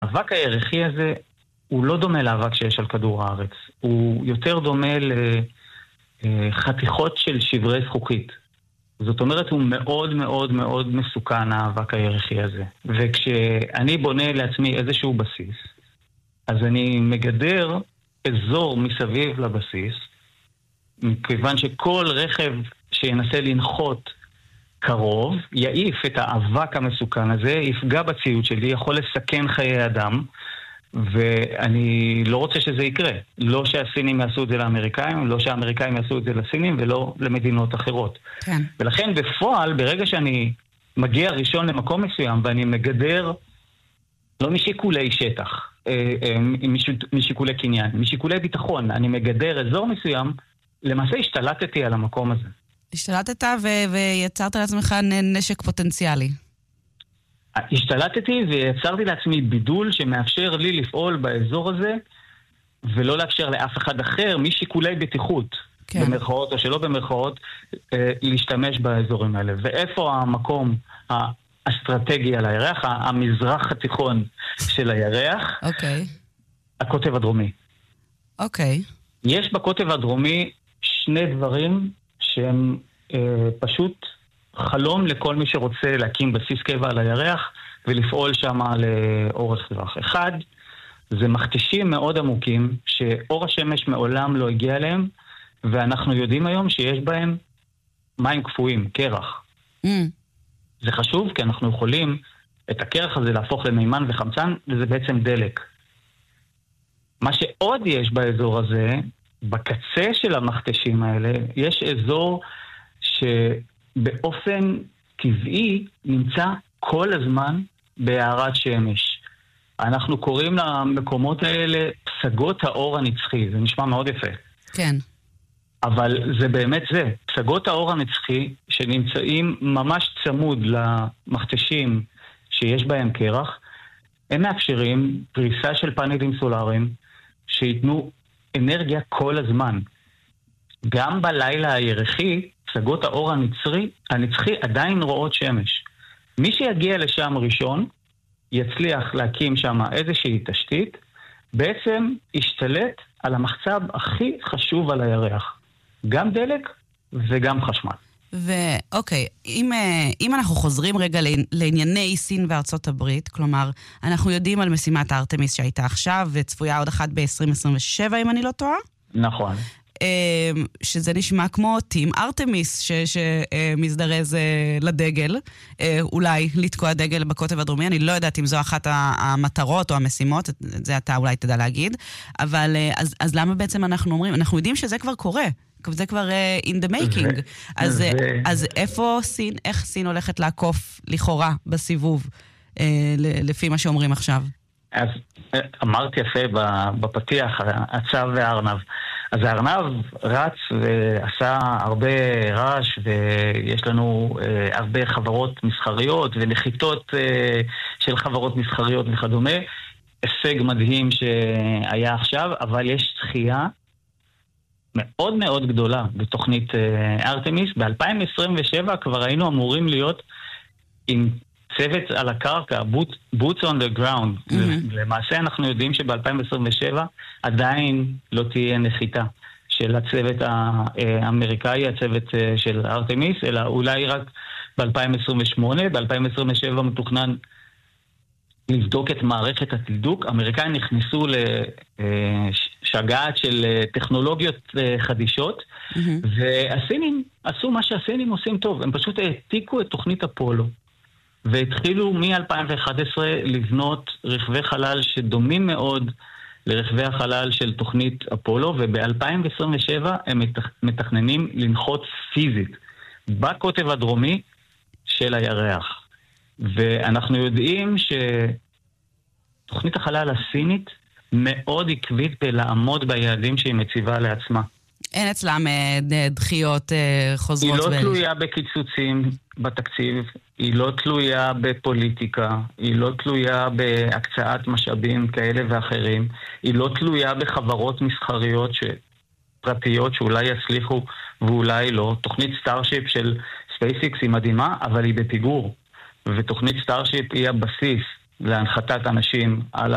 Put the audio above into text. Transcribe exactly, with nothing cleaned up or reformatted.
האבק הירחי הזה הוא לא דומה לאבק שיש על כדור הארץ. הוא יותר דומה לחתיכות של שברי זכוכית. זאת אומרת, הוא מאוד מאוד מאוד מסוכן, האבק הירחי הזה. וכשאני בונה לעצמי איזשהו בסיס, אז אני מגדר אזור מסביב לבסיס, מכיוון שכל רכב שינסה לנחות קרוב, יעיף את האבק המסוכן הזה, יפגע בציוד שלי, יכול לסכן חיי אדם, ואני לא רוצה שזה יקרה. לא שהסינים יעשו את זה לאמריקאים, לא שהאמריקאים יעשו את זה לסינים, ולא למדינות אחרות. כן. ולכן בפועל, ברגע שאני מגיע ראשון למקום מסוים, ואני מגדר, לא משיקולי שטח, משיקולי קניין, משיקולי ביטחון, אני מגדר אזור מסוים, למעשה השתלטתי על המקום הזה. השתלטת ו- ויצרת לעצמך נשק פוטנציאלי. השתלטתי ויצרתי לעצמי בידול שמאפשר לי לפעול באזור הזה, ולא לאפשר לאף אחד אחר, משיקולי בטיחות, כן. במרכאות או שלא במרכאות, להשתמש באזורים האלה. ואיפה המקום האסטרטגי על הירח, המזרח התיכון של הירח? אוקיי. הקוטב הדרומי. אוקיי. יש בקוטב הדרומי שני דברים שהם אה, פשוט חלום לכל מי שרוצה להקים בסיס קבע על הירח ולפעול שם לאורך טווח. אחד, זה מכתשים מאוד עמוקים שאור השמש מעולם לא הגיע אליהם, ואנחנו יודעים היום שיש בהם מים קפואים, קרח. Mm. זה חשוב כי אנחנו יכולים את הקרח הזה להפוך למימן וחמצן, וזה בעצם דלק. מה שעוד יש באזור הזה, בקצה של המכתשים האלה, יש אזור שבאופן טבעי נמצא כל הזמן בהארת שמש. אנחנו קוראים למקומות האלה פסגות האור הנצחי. זה נשמע מאוד יפה. כן. אבל זה באמת זה. פסגות האור הנצחי שנמצאים ממש צמוד למכתשים שיש בהם קרח, הם מאפשרים פריסה של פאנלים סולאריים שיתנו אנרגיה כל הזמן. גם בלילה הירחי, פסגות האור הנצחי, הנצחי עדיין רואות שמש. מי שיגיע לשם ראשון, יצליח להקים שם איזושהי תשתית, בעצם ישתלט על המחצב הכי חשוב על הירח. גם דלק וגם חשמל. ואוקיי, אם, אם אנחנו חוזרים רגע לענייני סין וארצות הברית, כלומר, אנחנו יודעים על משימת ארטמיס שהייתה עכשיו, וצפויה עוד אחת ב-עשרים עשרים ושבע, אם אני לא טועה? נכון. שזה נשמע כמו טים ארטמיס שמזדרז לדגל, אולי לתקוע דגל בקוטב הדרומי. אני לא יודעת אם זו אחת המטרות או המשימות, את זה אתה אולי תדע להגיד, אבל אז, אז למה בעצם אנחנו אומרים? אנחנו יודעים שזה כבר קורה, זה כבר uh, in the making. אז, ו... אז איפה סין, איך סין הולכת לעקוף לכאורה בסיבוב, uh, לפי מה שאומרים עכשיו? אז אמרתי יפה בפתיח, הצב והארנב. אז הארנב רץ ועשה הרבה רעש, ויש לנו uh, הרבה חברות מסחריות ונחיתות uh, של חברות מסחריות וכדומה. הישג מדהים שהיה עכשיו, אבל יש זכייה מאוד מאוד גדולה בתוכנית ארטמיס. ב-אלפיים עשרים ושבע כבר היינו אמורים להיות עם צוות על הקרקע, boots on the ground. Mm-hmm. למעשה אנחנו יודעים שב-אלפיים עשרים ושבע עדיין לא תהיה נחיתה של הצוות האמריקאי, הצוות של ארטמיס, אלא אולי רק ב-אלפיים עשרים ושמונה, ב-אלפיים עשרים ושבע מתוכנן לבדוק את מערכת התדלוק. האמריקאים נכנסו לשגעת של טכנולוגיות חדישות, mm-hmm. והסינים עשו מה שהסינים עושים טוב. הם פשוט העתיקו את תוכנית אפולו, והתחילו מ-אלפיים ואחת עשרה לבנות רכבי חלל שדומים מאוד לרכבי החלל של תוכנית אפולו, וב-אלפיים עשרים ושבע הם מתכננים לנחות פיזית בקוטב הדרומי של הירח. ואנחנו יודעים שתוכנית החלל הסינית מאוד עקבית בלעמוד ביעדים שהיא מציבה לעצמה. אין אצלם דחיות חוזרות. היא לא תלויה בקיצוצים בתקציב, היא לא תלויה בפוליטיקה, היא לא תלויה בהקצאת משאבים כאלה ואחרים, היא לא תלויה בחברות מסחריות פרטיות שאולי יצליחו ואולי לא. תוכנית סטארשיפ של ספייסיקס היא מדהימה, אבל היא בפיגור. ותוכנית סטארשיפ היא הבסיס להנחתת אנשים על